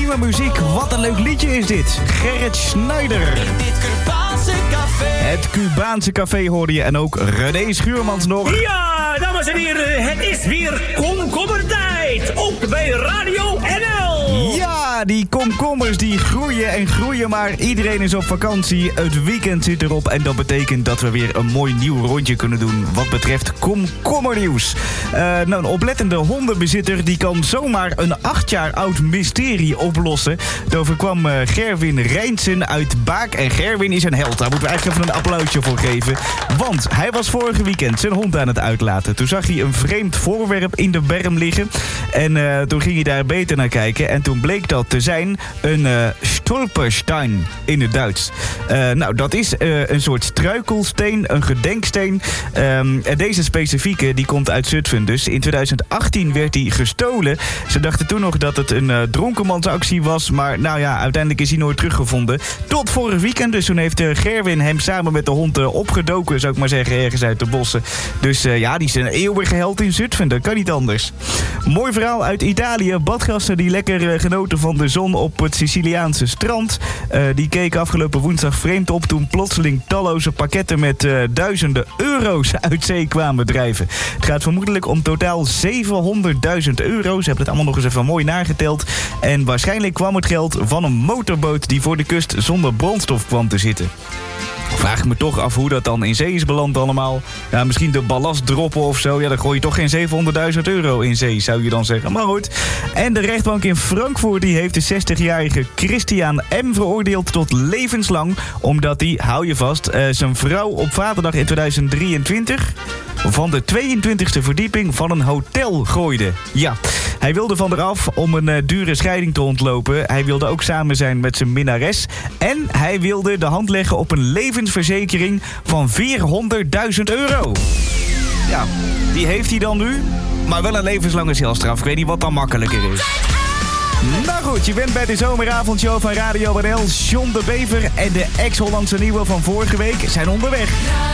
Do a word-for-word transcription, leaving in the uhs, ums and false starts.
nieuwe muziek. Wat een leuk liedje is dit. Gerrit Schneider. In dit Cubaanse café. Het Cubaanse café hoorde je en ook René Schuurmans nog. Ja, dames en heren, het is weer komkommertijd. Ook bij Radio N L. Ja, die komkommers die groeien en groeien, maar iedereen is op vakantie. Het weekend zit erop en dat betekent dat we weer een mooi nieuw rondje kunnen doen wat betreft komkommernieuws. Uh, nou, een oplettende hondenbezitter die kan zomaar een acht jaar oud mysterie oplossen. Het overkwam uh, Gerwin Rijnsen uit Baak. En Gerwin is een held, daar moeten we eigenlijk even een applausje voor geven. Want hij was vorige weekend zijn hond aan het uitlaten. Toen zag hij een vreemd voorwerp in de berm liggen. En uh, toen ging hij daar beter naar kijken. En toen bleek dat te zijn een uh, stolperstein in het Duits. Uh, nou, dat is uh, een soort struikelsteen, een gedenksteen. Um, en deze specifieke, die komt uit Zutphen. Dus in twintig achttien werd die gestolen. Ze dachten toen nog dat het een uh, dronkenmansactie was. Maar nou ja, uiteindelijk is hij nooit teruggevonden. Tot vorig weekend. Dus toen heeft uh, Gerwin hem samen met de hond uh, opgedoken, zou ik maar zeggen, ergens uit de bossen. Dus uh, ja, die is een eeuwige held in Zutphen. Dat kan niet anders. Mooi verhaal uit Italië. Badgasten die lekker uh, genoten van de zon op het Siciliaanse strand. Uh, die keken afgelopen woensdag vreemd op toen plotseling talloze pakketten met uh, duizenden euro's uit zee kwamen drijven. Het gaat vermoedelijk om totaal zevenhonderdduizend euro. Ze hebben het allemaal nog eens even mooi nageteld. En waarschijnlijk kwam het geld van een motorboot die voor de kust zonder brandstof kwam te zitten. Vraag ik me toch af hoe dat dan in zee is beland allemaal. Ja, misschien de ballast droppen of zo. Ja, dan gooi je toch geen zevenhonderdduizend euro in zee, zou je dan zeggen. Maar goed. En de rechtbank in Frankfurt die heeft de zestigjarige Christian M. veroordeeld tot levenslang. Omdat hij, hou je vast, uh, zijn vrouw op vaderdag in tweeduizend drieëntwintig... van de tweeëntwintigste verdieping van een hotel gooide. Ja, hij wilde van eraf om een uh, dure scheiding te ontlopen. Hij wilde ook samen zijn met zijn minnares. En hij wilde de hand leggen op een levensverzekering van vierhonderdduizend euro. Ja, die heeft hij dan nu. Maar wel een levenslange celstraf. Ik weet niet wat dan makkelijker is. Nou goed, je bent bij de zomeravondshow van Radio N L. John de Bever en de ex-Hollandse nieuwe van vorige week zijn onderweg.